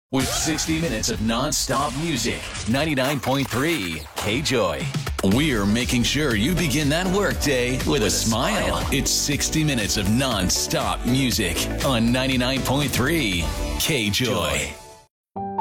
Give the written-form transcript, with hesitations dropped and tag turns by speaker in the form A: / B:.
A: With 60 minutes of non-stop music, 99.3 K-Joy. We're making sure you begin that workday with a smile. It's 60 minutes of non-stop music on 99.3 K-Joy.